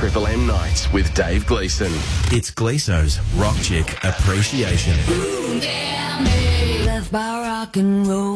Triple M Nights with Dave Gleeson. It's Gleeso's Rock Chick Appreciation. Left by rock and roll.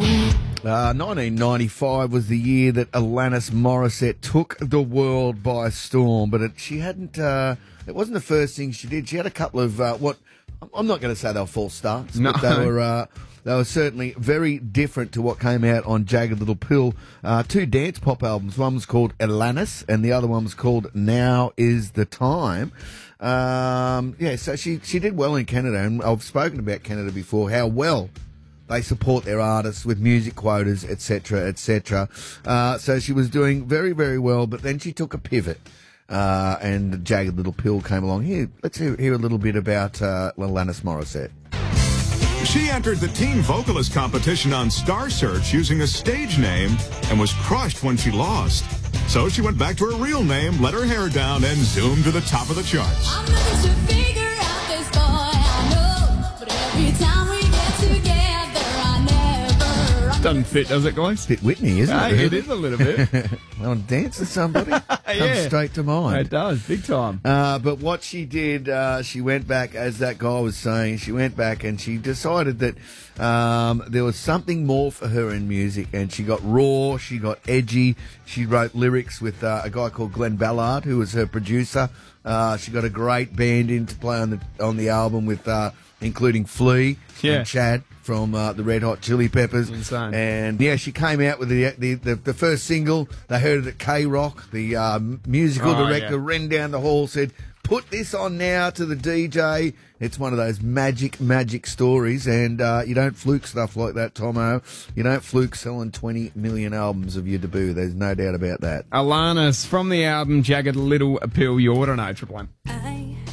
1995 was the year that Alanis Morissette took the world by storm, but she hadn't. It wasn't the first thing she did. She had a couple of what I'm not going to say they were false starts, but they were certainly very different to what came out on Jagged Little Pill. Two dance pop albums. One was called Alanis, and the other one was called Now Is the Time. So she did well in Canada, and I've spoken about Canada before, how well they support their artists with music quotas, etc., etc. So she was doing very, very well, but then she took a pivot, and Jagged Little Pill came along. Here, let's hear a little bit about Alanis Morissette. She entered the teen vocalist competition on Star Search using a stage name and was crushed when she lost. So she went back to her real name, let her hair down, and zoomed to the top of the charts. I'm looking to figure out this boy I know, but every time we get together, I never Doesn't fit, does it, guys? Bit Whitney, isn't it? It is a little bit. I want to dance with somebody. Comes straight to mind. It does, big time. But what she did, she went back, as that guy was saying, she went back and she decided that there was something more for her in music, and she got raw, she got edgy. She wrote lyrics with a guy called Glenn Ballard, who was her producer. She got a great band in to play on the album with including Flea and Chad from the Red Hot Chili Peppers. Insane. And she came out with the first single. They heard it at K-Rock. The musical director ran down the hall, said, "Put this on now," to the DJ. It's one of those magic stories, and you don't fluke stuff like that, Tomo. You don't fluke selling 20 million albums of your debut. There's no doubt about that. Alanis from the album Jagged Little Pill. You ought to know, Triple M.